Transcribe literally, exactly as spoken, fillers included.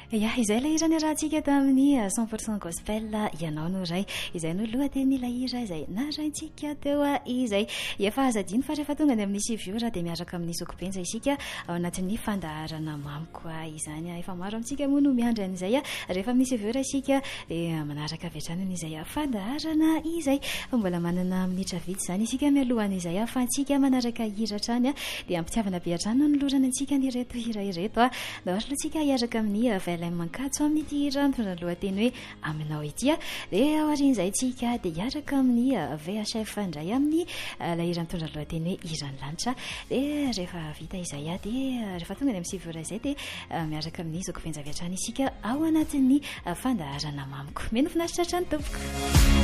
Ya izay ilay hira niarahantsika tamin'ny cent pour cent gospel ianao no ray izay no lohatenin'ilay hira izay naraintsika teo izay efa azadiny fa rehefa tonga ny amin'ny siviora dia miaraka amin'ny sokopenja isika ao anatin'ny fandaharana mamiko izany efa maro amintsika moa no miandry an'izay rehefa amin'ny siviora isika dia manaraka avy hatrany izay fandaharana izay fa mbola manana minitra vitsy izany isika mialohan'izay fa antsika manaraka hira hatrany dia ampitiavana be hatrany no nolorana antsika ny ireto hira ireto da ohatra antsika hiaraka amin'ny Vailay Mankatso amin'ny hira mitondra ny lohateny hoe aminao ity dia aorian'izay tsika dia hiaraka amin'ny V H F indray amin'ny ilay hira mitondra ny lohateny hoe hiran'ny lanitra dia rehefa vita izay dia rehefa tonga ny amin'ny siviora izay dia miaraka amin'ny zokovenja avy hatrany isika ao anatin'ny fandaharana mamiko. Meno finaritra hatrany tompoko.